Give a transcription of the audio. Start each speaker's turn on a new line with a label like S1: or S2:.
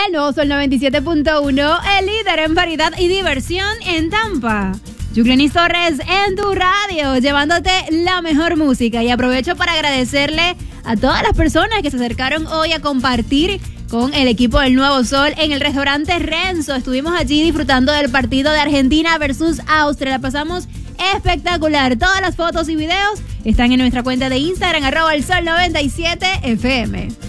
S1: El nuevo Sol 97.1, el líder en variedad y diversión en Tampa. Yuclenis Torres en tu radio, llevándote la mejor música. Y aprovecho para agradecerle a todas las personas que se acercaron hoy a compartir con el equipo del Nuevo Sol en el restaurante Renzo. Estuvimos allí disfrutando del partido de Argentina versus Austria. La pasamos espectacular. Todas las fotos y videos están en nuestra cuenta de Instagram, @elsol97fm.